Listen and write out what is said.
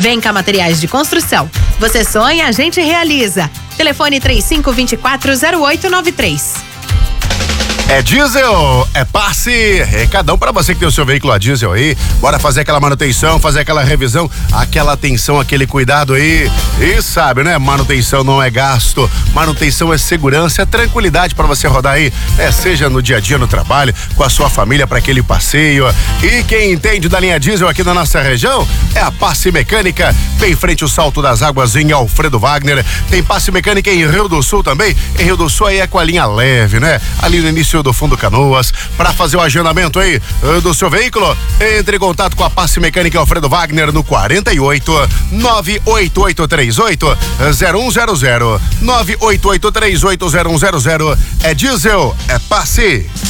Venca Materiais de Construção. Você sonha, a gente realiza. Telefone 3524-0893. É diesel, é passe, recadão pra você que tem o seu veículo a diesel aí. Bora fazer aquela manutenção, fazer aquela revisão, aquela atenção, aquele cuidado aí. E sabe, né? Manutenção não é gasto, manutenção é segurança, é tranquilidade pra você rodar aí, seja no dia a dia no trabalho, com a sua família pra aquele passeio. E quem entende da linha diesel aqui na nossa região é a Passe Mecânica, bem em frente ao Salto das Águas em Alfredo Wagner. Tem Passe Mecânica em Rio do Sul também. Em Rio do Sul aí é com a linha leve, né? Ali no início do Fundo Canoas. Para fazer o agendamento aí do seu veículo, entre em contato com a Passe Mecânica Alfredo Wagner no 48 98838 0100 98838 0100. É diesel, é passe.